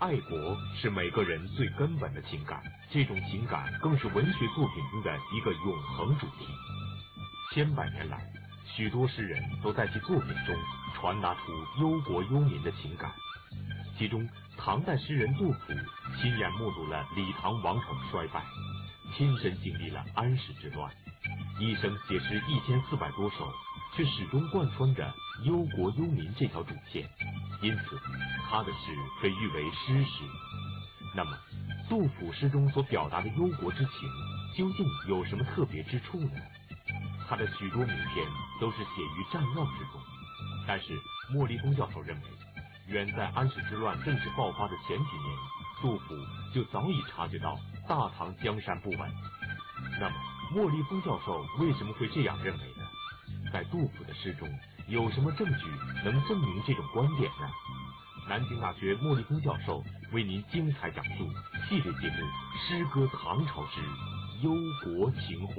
爱国是每个人最根本的情感，这种情感更是文学作品中的一个永恒主题。千百年来，许多诗人都在其作品中传达出忧国忧民的情感。其中，唐代诗人杜甫亲眼目睹了李唐王朝的衰败，亲身经历了安史之乱，一生写诗1400多首，却始终贯穿着忧国忧民这条主线，因此他的诗被誉为诗诗。那么，杜甫诗中所表达的忧国之情，究竟有什么特别之处呢？他的许多名篇都是写于战乱之中，但是莫立峰教授认为，远在安史之乱正式爆发的前几年，杜甫就早已察觉到大唐江山不稳。那么，莫立峰教授为什么会这样认为呢？在杜甫的诗中，有什么证据能证明这种观点呢？南京大学莫立峰教授为您精彩讲述系列节目《诗歌唐朝之忧国情怀》。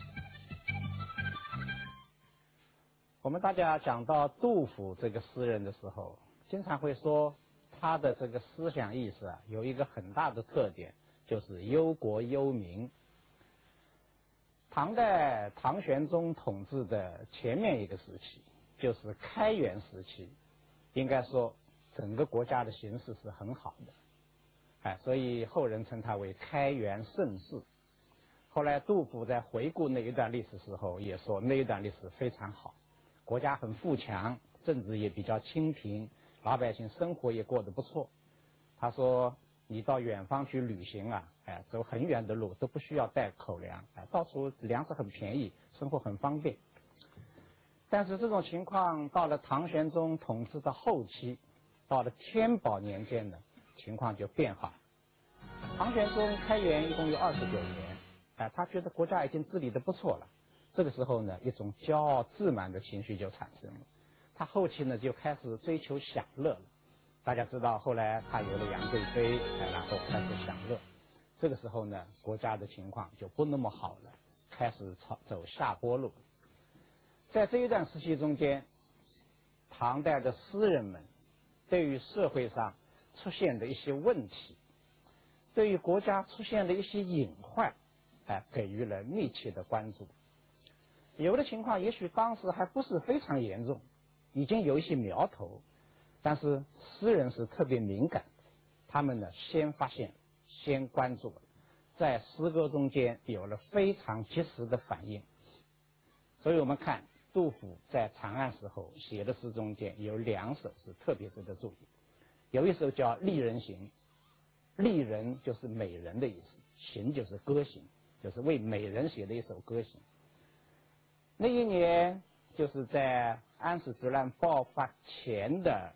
我们大家讲到杜甫这个诗人的时候，经常会说他的这个思想意识有一个很大的特点，就是忧国忧民。唐代唐玄宗统治的前面一个时期，就是开元时期，应该说整个国家的形势是很好的，所以后人称他为开元盛世。后来杜甫在回顾那一段历史时候，也说那一段历史非常好，国家很富强，政治也比较清平，老百姓生活也过得不错。他说你到远方去旅行走很远的路都不需要带口粮，到处粮食很便宜，生活很方便。但是这种情况到了唐玄宗统治的后期，到了天宝年间呢，情况就变化了。唐玄宗开元一共有29年，他觉得国家已经治理得不错了。这个时候呢，一种骄傲自满的情绪就产生了。他后期呢就开始追求享乐了。大家知道，后来他有了杨贵妃，然后开始享乐。这个时候呢，国家的情况就不那么好了，开始走下坡路。在这一段时期中间，唐代的诗人们对于社会上出现的一些问题，对于国家出现的一些隐患，给予了密切的关注。有的情况也许当时还不是非常严重，已经有一些苗头，但是诗人是特别敏感，他们呢先发现，先关注，在诗歌中间有了非常及时的反应。所以我们看杜甫在长安时候写的诗中间有2首是特别值得注意。有一首叫《丽人行》，丽人就是美人的意思，行就是歌行，就是为美人写的一首歌行。那一年就是在安史之乱爆发前的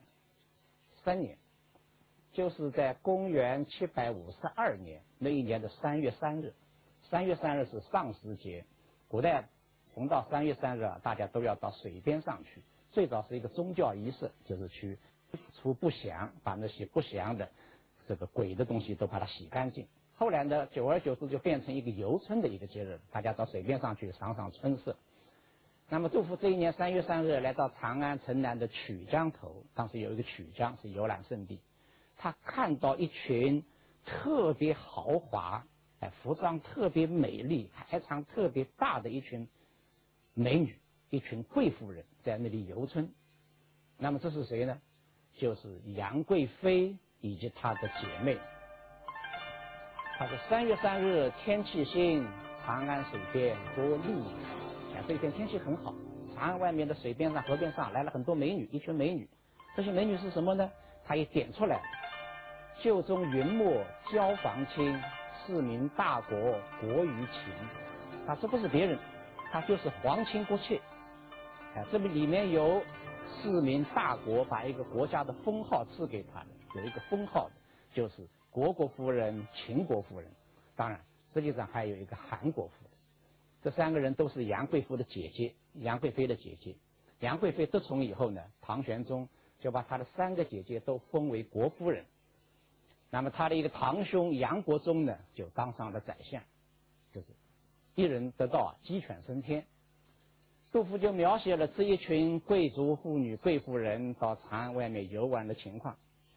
3年，就是在公元752年那一年的3月3日。3月3日是上巳节，古代逢到3月3日大家都要到水边上去。最早是一个宗教仪式，就是去除不祥，把那些不祥的这个鬼的东西都把它洗干净。后来呢，久而久之就变成一个游春的一个节日，大家到水边上去赏赏春色。那么杜甫这一年3月3日来到长安城南的曲江头，当时有一个曲江是游览胜地，他看到一群特别豪华，服装特别美丽，排场特别大的一群美女，一群贵妇人在那里游春。那么这是谁呢？就是杨贵妃以及她的姐妹。他说3月3日天气新，长安水边多丽女。这一天天气很好，长安外面的水边上河边上来了很多美女，一群美女。这些美女是什么呢？他也点出来，旧中云墨交房清，市民大国国于情。这不是别人，他就是皇亲国戚。这里面有市民大国，把一个国家的封号赐给他的，有一个封号的就是虢国夫人、秦国夫人，当然实际上还有一个韩国夫人。这3个人都是杨贵妃的姐姐，杨贵妃的姐姐。杨贵妃得宠以后呢，唐玄宗就把她的3个姐姐都封为国夫人。那么他的一个堂兄杨国忠呢，就当上了宰相，就是一人得道鸡犬升天。杜甫就描写了这一群贵族妇女、贵妇人到长安外面游玩的情况。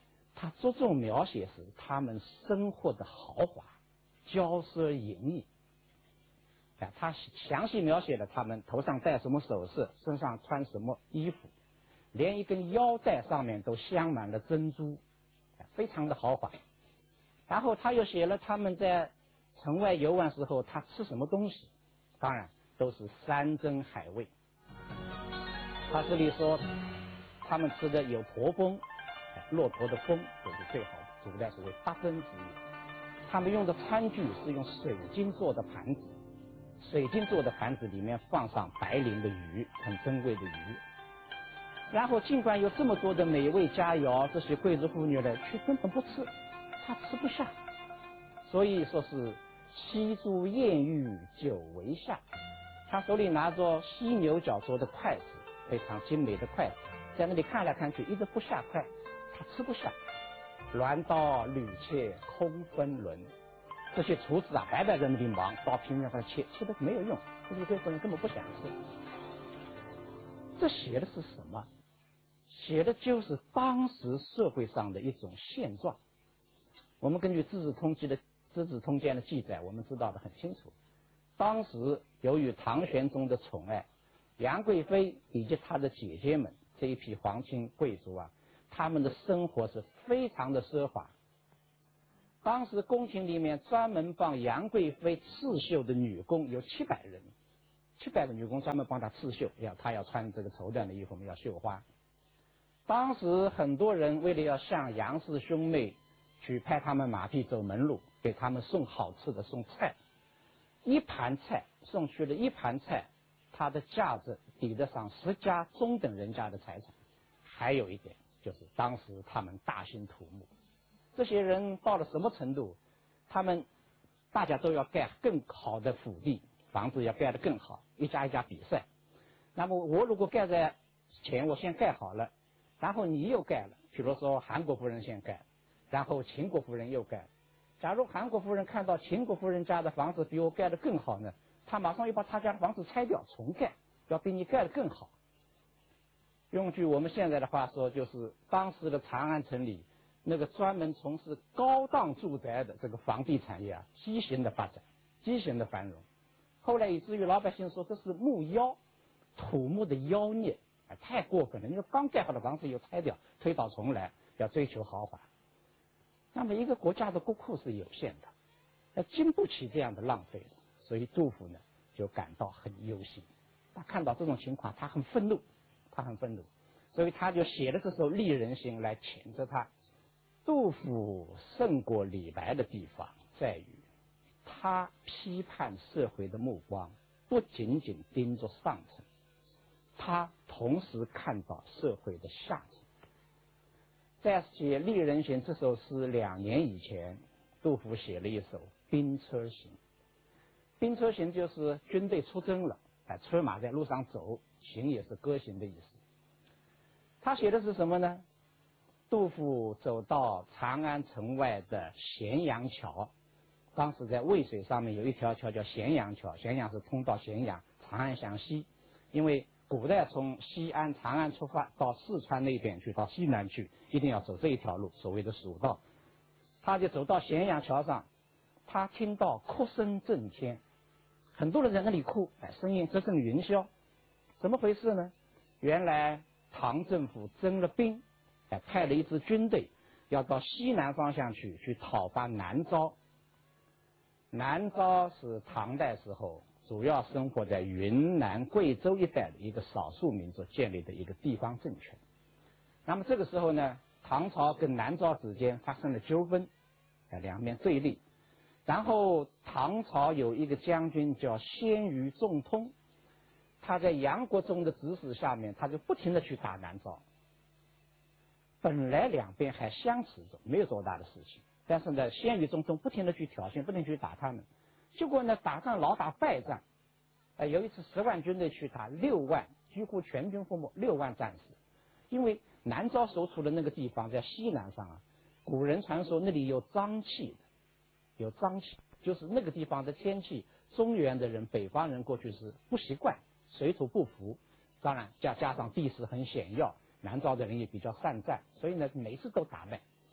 他着重描写是他们生活的豪华、骄奢淫逸。他详细描写了他们头上戴什么首饰，身上穿什么衣服，连一根腰带上面都镶满了珍珠，非常的豪华。然后他又写了他们在城外游玩时候他吃什么东西，当然都是山珍海味。他这里说他们吃的有驼峰，骆驼的峰就是最好的，古代所谓八珍之一。他们用的餐具是用水晶做的盘子，水晶做的盘子里面放上白鳞的鱼，很珍贵的鱼。然后尽管有这么多的美味佳肴，这些贵族妇女呢却根本不吃，她吃不下，所以说是七株艳玉久为下。她手里拿着犀牛角做的筷子，非常精美的筷子，在那里看来看去一直不下筷，她吃不下。鸾刀屡切空分轮，这些厨子啊白白在那里忙，到平面上切的没有用，这些贵妇人根本不想吃。这写的是什么？写的就是当时社会上的一种现状。我们根据《资治通鉴》的记载，我们知道的很清楚。当时由于唐玄宗的宠爱，杨贵妃以及她的姐姐们这一批皇亲贵族啊，他们的生活是非常的奢华。当时宫廷里面专门帮杨贵妃刺绣的女工有700人，700个女工专门帮她刺绣，她要穿这个绸缎的衣服，我们要绣花。当时很多人为了要向杨氏兄妹去拍他们马屁走门路，给他们送好吃的，送菜，一盘菜送去了，一盘菜它的价值抵得上10家中等人家的财产。还有一点就是当时他们大兴土木，这些人到了什么程度，他们大家都要盖更好的府邸，房子要盖得更好，一家一家比赛。那么我如果盖在前，我先盖好了，然后你又盖了，比如说韩国夫人先盖，然后秦国夫人又盖。假如韩国夫人看到秦国夫人家的房子比我盖得更好呢，她马上又把她家的房子拆掉重盖，要比你盖得更好。用句我们现在的话说，就是当时的长安城里那个专门从事高档住宅的这个房地产业啊，畸形的发展，畸形的繁荣。后来以至于老百姓说这是木妖，土木的妖孽，太过分了。因为刚盖好的房子又拆掉，推倒重来，要追求豪华。那么一个国家的国库是有限的，经不起这样的浪费的，所以杜甫呢就感到很忧心。他看到这种情况，他很愤怒，所以他就写了这首《励人心》来谴责他。杜甫胜过李白的地方在于，他批判社会的目光不仅仅盯着上层，他同时看到社会的下层。在写《励人心》这首诗2年以前，杜甫写了一首《兵车行》。兵车行就是军队出征了，车马在路上走，行也是歌行的意思。他写的是什么呢？杜甫走到长安城外的咸阳桥，当时在渭水上面有一条桥叫咸阳桥，咸阳是通到咸阳，长安向西。因为古代从西安长安出发到四川那边去，到西南去，一定要走这一条路，所谓的蜀道。他就走到咸阳桥上，他听到哭声震天，很多人在那里哭，声音直震云霄。怎么回事呢？原来唐政府征了兵，派了一支军队要到西南方向去讨伐南诏。南诏是唐代时候主要生活在云南、贵州一带的一个少数民族建立的一个地方政权。那么这个时候呢，唐朝跟南诏之间发生了纠纷，两面对立。然后唐朝有一个将军叫鲜于仲通，他在杨国忠的指使下面，他就不停地去打南诏。本来两边还相持着，没有多大的事情，但是呢，鲜于仲通不停地去挑衅，不停地去打他们。结果呢，打仗老打败仗。有一次10万军队去打6万，几乎全军覆没，6万战死。因为南诏所处的那个地方在西南上啊，古人传说那里有瘴气的，有瘴气，就是那个地方的天气，中原的人、北方人过去是不习惯，水土不服。当然加上地势很险要，南诏的人也比较善战，所以呢每次都打败。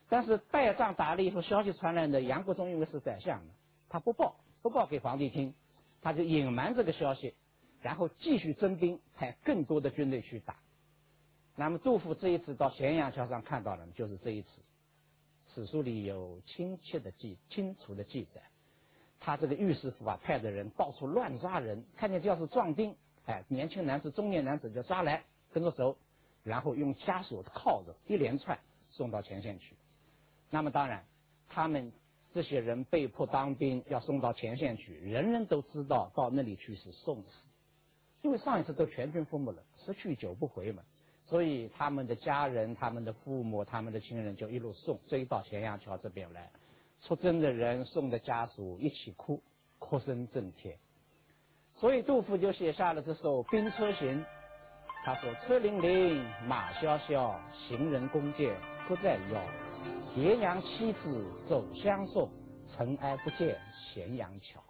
但是败仗打了以后，消息传来的杨国忠因为是宰相嘛，他不报给皇帝听，他就隐瞒这个消息，然后继续征兵，派更多的军队去打。那么杜甫这一次到咸阳桥上看到的就是这一次，史书里有清楚的记载。他这个御史府啊，派的人到处乱抓人，看见只要是壮丁，年轻男子、中年男子就抓来跟着走，然后用枷锁铐着一连串送到前线去。那么当然，他们这些人被迫当兵，要送到前线去，人人都知道到那里去是送死，因为上一次都全军覆没了，十去九不回嘛。所以他们的家人、他们的父母、他们的亲人就一路追到咸阳桥这边来。出征的人送的家属一起哭声震天。所以杜甫就写下了这首《兵车行》，他说：车辚辚，马萧萧，行人弓箭不在腰。爷娘妻子走相送，尘埃不见咸阳桥。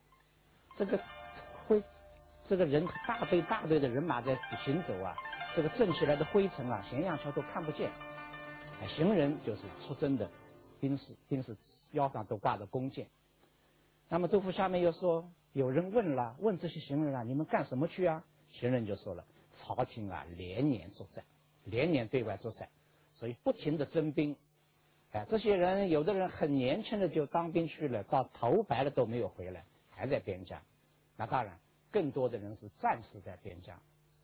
这个人大队的人马在行走啊，这个震起来的灰尘啊，咸阳桥都看不见。行人就是出征的兵士腰上都挂着弓箭。那么杜甫下面又说，有人问这些行人啊，你们干什么去啊？行人就说了，朝廷啊连年作战，连年对外作战，所以不停的征兵。这些人有的人很年轻的就当兵去了，到头白了都没有回来，还在边疆。那当然更多的人是战死在边疆。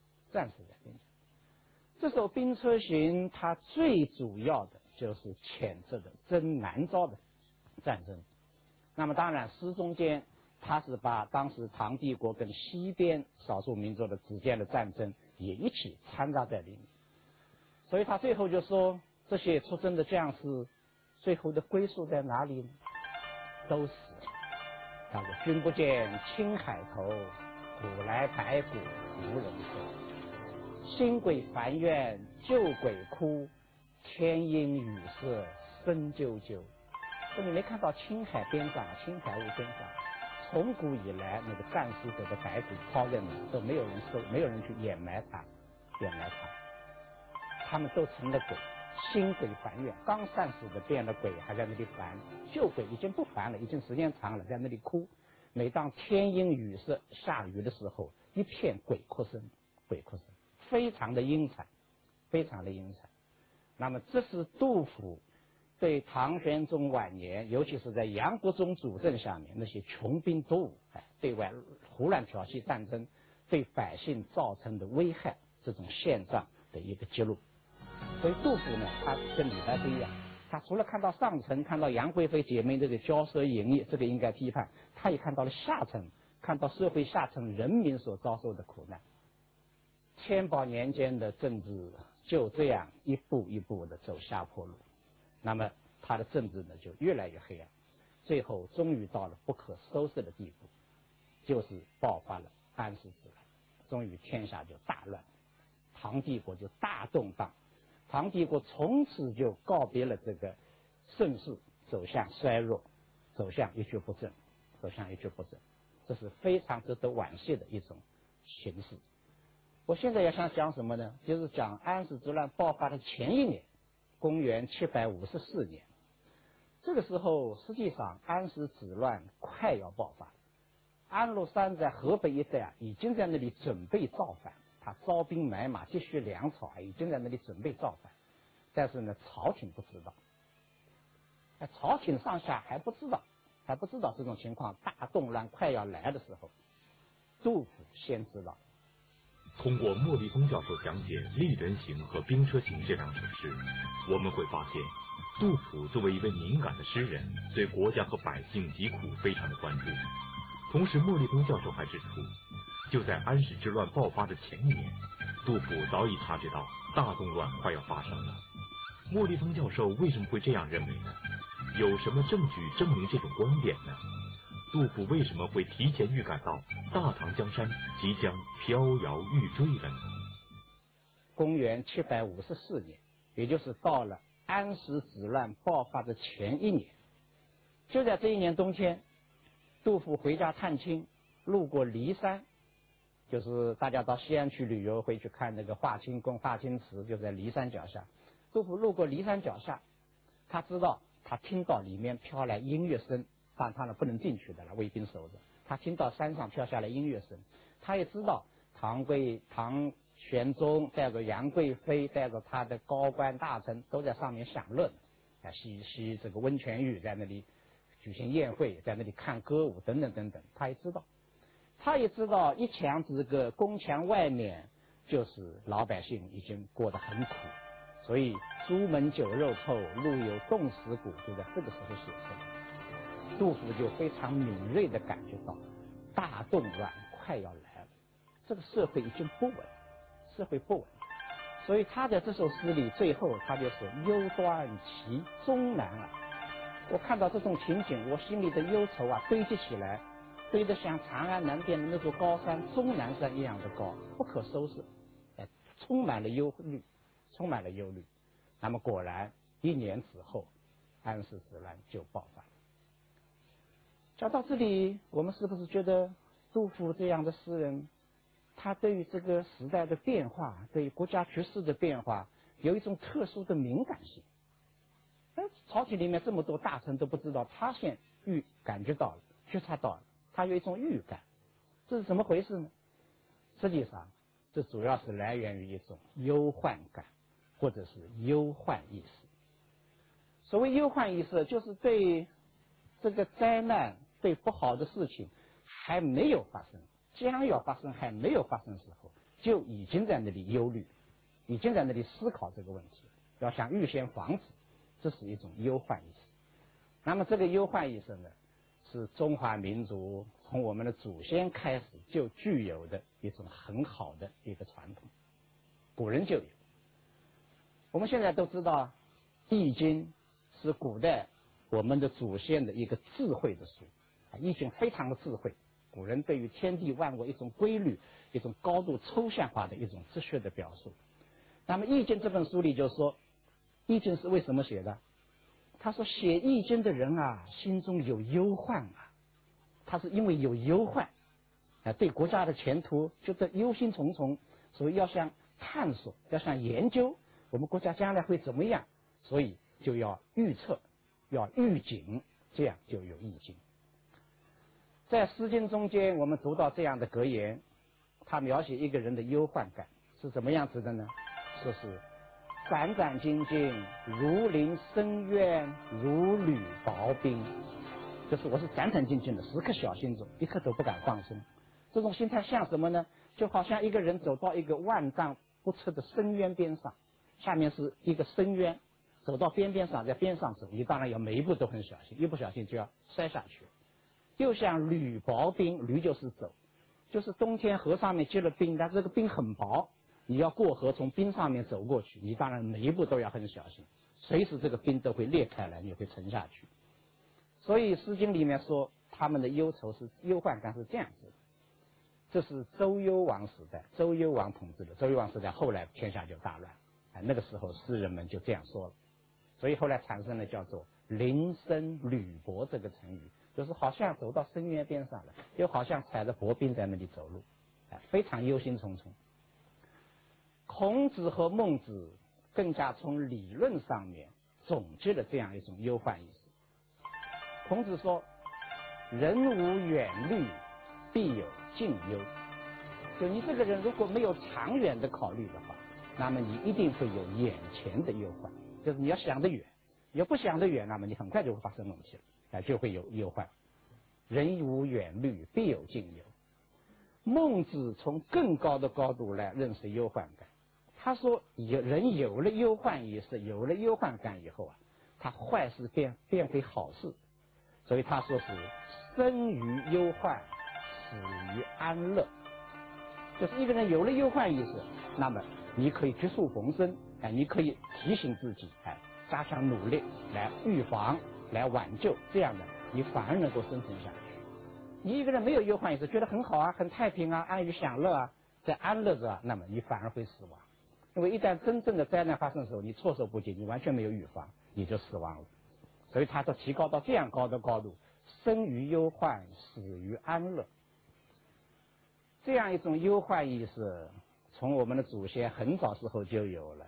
这首《兵车行》它最主要的就是谴责的征南诏的战争。那么当然诗中间他是把当时唐帝国跟西边少数民族的之间的战争也一起掺杂在里面。所以他最后就说，这些出征的将士最后的归宿在哪里呢？都死了。他说：君不见青海头，古来白骨无人收。新鬼烦怨旧鬼哭，天阴雨色深啾啾。说你没看到青海边上，青海湖边上，从古以来那个战死者的白骨抛在那，都没有人收，没有人去掩埋它，他们都成了鬼。新鬼烦怨，刚战死的变了鬼，还在那里烦；旧鬼已经不烦了，已经时间长了，在那里哭。每当天阴雨色下雨的时候，一片鬼哭声，非常的阴惨。那么这是杜甫对唐玄宗晚年，尤其是在杨国忠主政下面，那些穷兵黩武，对外胡乱挑起战争，对百姓造成的危害，这种现状的一个记录。所以杜甫呢，他跟李白不一样，他除了看到上层，看到杨贵妃姐妹这个骄奢淫逸，这个应该批判，他也看到了下层，看到社会下层人民所遭受的苦难。天宝年间的政治就这样一步一步的走下坡路，那么他的政治呢就越来越黑暗，最后终于到了不可收拾的地步，就是爆发了安史之乱，终于天下就大乱，唐帝国就大动荡，唐帝国从此就告别了这个盛世，走向衰弱，走向一蹶不振，这是非常值得惋惜的一种形势。我现在要想讲什么呢？就是讲安史之乱爆发的前一年，公元754年。这个时候实际上安史之乱快要爆发，安禄山在河北一带啊，已经在那里准备造反，他招兵买马，积蓄粮草，已经在那里准备造反。但是呢，朝廷不知道，朝廷上下还不知道这种情况，大动乱快要来的时候，杜甫先知道。 通过莫立峰教授讲解《丽人行》和《兵车行》这两首诗，我们会发现，杜甫作为一位敏感的诗人，对国家和百姓疾苦非常的关注。同时，莫立峰教授还指出，就在安史之乱爆发的前一年，杜甫早已察觉到大动乱快要发生了。莫立峰教授为什么会这样认为呢？有什么证据证明这种观点呢？杜甫为什么会提前预感到大唐江山即将飘摇欲坠了呢？ 公元754年，也就是到了安史之乱爆发的前一年，就在这一年冬天，杜甫回家探亲，路过骊山，就是大家到西安去旅游会去看那个华清宫、华清池，就在骊山脚下。杜甫路过骊山脚下， 他知道，他听到里面飘来音乐声，当然不能进去的了，卫兵守着。他听到山上飘下来音乐声，他也知道唐玄宗带着杨贵妃，带着他的高官大臣都在上面享乐，洗这个温泉浴，在那里举行宴会，在那里看歌舞等等等等。他也知道一墙之隔，宫墙外面就是老百姓已经过得很苦，所以朱门酒肉臭，路有冻死骨，就在这个时候写成。杜甫就非常敏锐地感觉到大动乱快要来了，这个社会已经不稳，所以他在这首诗里最后他就是忧断其终南啊。我看到这种情景，我心里的忧愁啊堆积起来，堆得像长安南边的那座高山终南山一样的高，不可收拾，充满了忧虑。那么果然1年之后，安史之乱就爆发了。讲到这里，我们是不是觉得杜甫这样的诗人，他对于这个时代的变化，对于国家局势的变化，有一种特殊的敏感性？朝廷里面这么多大臣都不知道，他先感觉到了，觉察到了，他有一种预感，这是怎么回事呢？实际上，这主要是来源于一种忧患感，或者是忧患意识。所谓忧患意识，就是对这个灾难，对不好的事情还没有发生，将要发生还没有发生的时候，就已经在那里忧虑，已经在那里思考这个问题，要想预先防止，这是一种忧患意识。那么这个忧患意识呢，是中华民族从我们的祖先开始就具有的一种很好的一个传统，古人就有。我们现在都知道，《易经》是古代我们的祖先的一个智慧的书，《易经》非常的智慧，古人对于天地万物一种规律，一种高度抽象化的一种哲学的表述。那么《易经》这本书里就说，《易经》是为什么写的？他说写《易经》的人啊，心中有忧患啊，他是因为有忧患，对国家的前途觉得忧心忡忡，所以要想探索，要想研究我们国家将来会怎么样，所以就要预测，要预警，这样就有《易经》。在《诗经》中间，我们读到这样的格言，他描写一个人的忧患感是怎么样子的呢？说是战战兢兢，如临深渊，如履薄冰。就是我是战战兢兢的，时刻小心着，一刻都不敢放松。这种心态像什么呢？就好像一个人走到一个万丈不测的深渊边上，下面是一个深渊，走到边上，在边上走，你当然要每一步都很小心，一不小心就要摔下去。就像履薄冰，履就是走，就是冬天河上面结了冰，但这个冰很薄，你要过河从冰上面走过去，你当然每一步都要很小心，随时这个冰都会裂开来，你会沉下去。所以《诗经》里面说他们的忧患感是这样子的。这是周幽王时代，周幽王统治的。周幽王时代后来天下就大乱，那个时候诗人们就这样说了，所以后来产生了叫做临深履薄这个成语，就是好像走到深渊边上了，又好像踩着薄冰在那里走路，非常忧心忡忡。孔子和孟子更加从理论上面总结了这样一种忧患意识。孔子说，人无远虑，必有近忧。就你这个人如果没有长远的考虑的话，那么你一定会有眼前的忧患，就是你要想得远，你要不想得远，那么你很快就会发生问题了，就会有忧患。人无远虑，必有近忧。孟子从更高的高度来认识忧患感，他说人有了忧患意识，有了忧患感以后啊，他坏事变为好事，所以他说是生于忧患，死于安乐。就是一个人有了忧患意识，那么你可以绝处逢生，你可以提醒自己，加强努力来预防，来挽救，这样的你反而能够生存下去。你一个人没有忧患意识，觉得很好啊，很太平啊，安于享乐啊，在安乐着，那么你反而会死亡。因为一旦真正的灾难发生的时候，你措手不及，你完全没有预防，你就死亡了。所以他都提高到这样高的高度，生于忧患，死于安乐。这样一种忧患意识，从我们的祖先很早时候就有了，后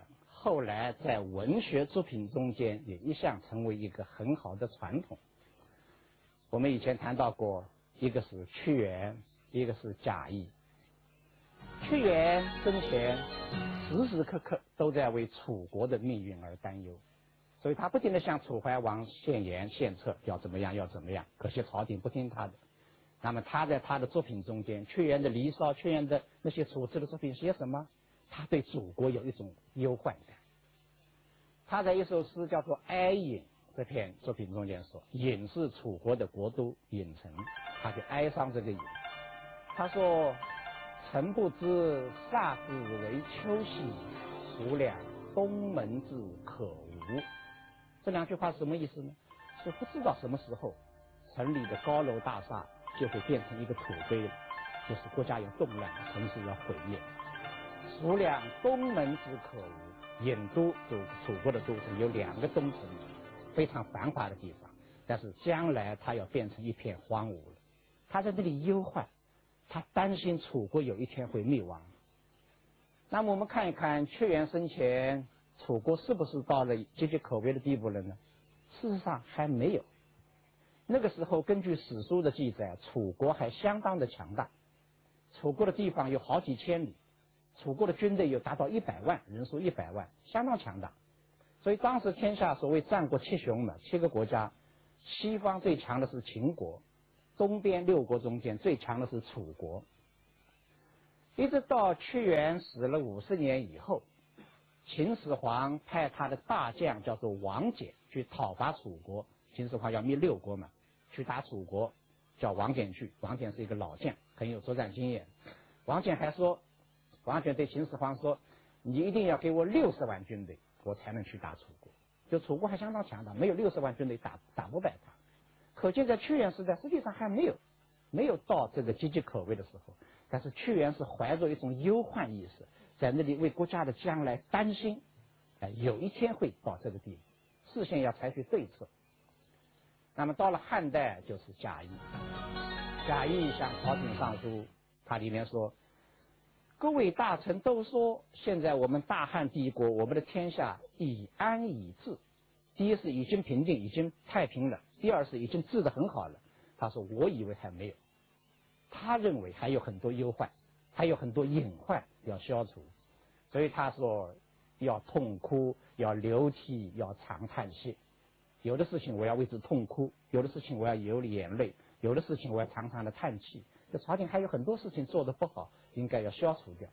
后来在文学作品中间也一向成为一个很好的传统。我们以前谈到过，一个是屈原，一个是贾谊。屈原生前时时刻刻都在为楚国的命运而担忧，所以他不停地向楚怀王献言献策，要怎么样要怎么样，可惜朝廷不听他的。那么他在他的作品中间，屈原的《离骚》，屈原的那些楚辞的作品写什么？他对祖国有一种忧患感。他在一首诗叫做《哀隐》这篇作品中间说，隐是楚国的国都郢城，他就哀伤这个隐。他说：“臣不知霎之为秋夕，孰量东门之可无。”这两句话是什么意思呢？说不知道什么时候城里的高楼大厦就会变成一个土堆了，就是国家要动乱，城市要毁灭。孰量东门之可无？郢都，楚国的都城有2个东城，非常繁华的地方，但是将来它要变成一片荒芜了。他在那里忧患，他担心楚国有一天会灭亡。那么我们看一看屈原生前，楚国是不是到了岌岌可危的地步了呢？事实上还没有。那个时候根据史书的记载，楚国还相当的强大，楚国的地方有好几千里，楚国的军队有达到100万，人数100万，相当强大。所以当时天下所谓战国7雄嘛，7个国家，西方最强的是秦国，东边6国中间最强的是楚国。一直到屈原死了50年以后，秦始皇派他的大将叫做王翦去讨伐楚国，秦始皇要灭6国嘛，去打楚国，叫王翦去。王翦是一个老将，很有作战经验。王翦还说，王翦对秦始皇说：“你一定要给我60万军队，我才能去打楚国。”就楚国还相当强大，没有60万军队打不败他。可见在屈原时代，实际上还没有到这个岌岌可危的时候。但是屈原是怀着一种忧患意识，在那里为国家的将来担心，有一天会到这个地步，事先要采取对策。那么到了汉代就是贾谊，贾谊向朝廷上书，他里面说：“各位大臣都说，现在我们大汉帝国，我们的天下已安已治。第一是已经平定，已经太平了；第二是已经治得很好了。”他说：“我以为还没有。”他认为还有很多忧患，还有很多隐患要消除，所以他说要痛哭，要流涕，要常叹息。有的事情我要为之痛哭，有的事情我要流眼泪，有的事情我要常常的叹气。这朝廷还有很多事情做得不好，应该要消除掉。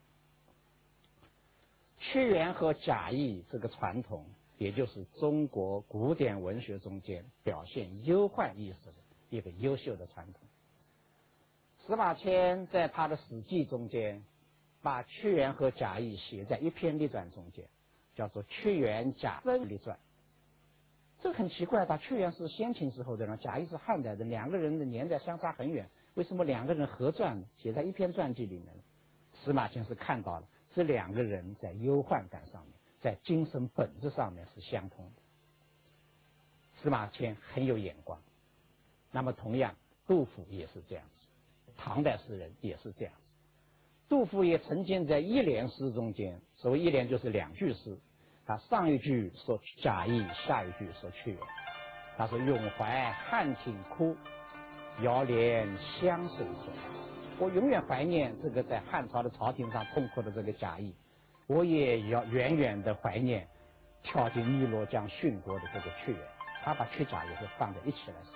屈原和贾谊这个传统，也就是中国古典文学中间表现忧患意识的一个优秀的传统。司马迁在他的《史记》中间，把屈原和贾谊写在一篇列传中间，叫做《屈原贾生列传》。这个很奇怪的，屈原是先秦时候的人，贾谊是汉代的，2个人的年代相差很远，为什么2个人合传呢？写在一篇传记里面？司马迁是看到了这2个人在忧患感上面，在精神本质上面是相通的。司马迁很有眼光。那么同样，杜甫也是这样子。唐代诗人也是这样。杜甫也曾经在一联诗中间，所谓一联就是2句诗，他上一句说贾谊，下一句说屈原。他说：“永怀汉庭哭，遥怜湘水水。”我永远怀念这个在汉朝的朝廷上痛哭的这个贾谊，我也要远远的怀念跳进汨罗江殉国的这个屈原。他把屈贾也是放在一起来说。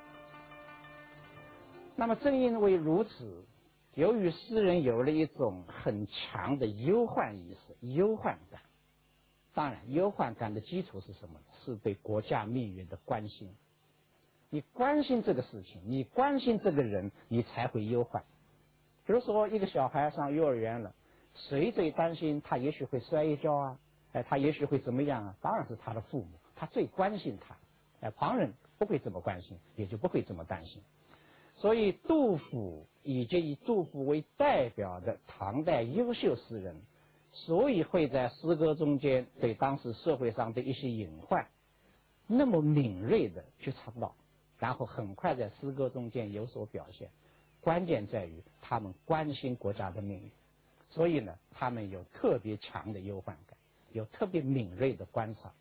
那么正因为如此，由于诗人有了一种很强的忧患意识、忧患感。当然，忧患感的基础是什么？是对国家命运的关心。你关心这个事情，你关心这个人，你才会忧患。比如说，一个小孩上幼儿园了，谁最担心他也许会摔一跤啊？他也许会怎么样啊？当然是他的父母，他最关心他。旁人不会这么关心，也就不会这么担心。所以杜甫以及以杜甫为代表的唐代优秀诗人，所以会在诗歌中间对当时社会上的一些隐患那么敏锐的去察到，然后很快在诗歌中间有所表现。关键在于他们关心国家的命运，所以呢，他们有特别强的忧患感。 有特别敏锐的观察。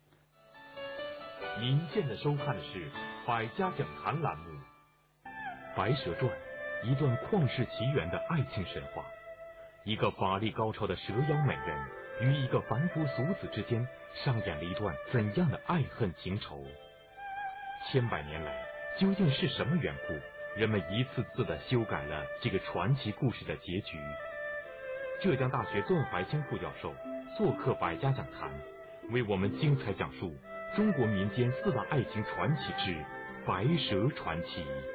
您现在收看的是百家讲坛栏目《白蛇传》，一段旷世奇缘的爱情神话，一个法力高超的蛇妖美人与一个凡夫俗子之间上演了一段怎样的爱恨情仇？千百年来，究竟是什么缘故，人们一次次的修改了这个传奇故事的结局？浙江大学段怀清副教授做客百家讲坛，为我们精彩讲述中国民间四大爱情传奇之《白蛇传奇》。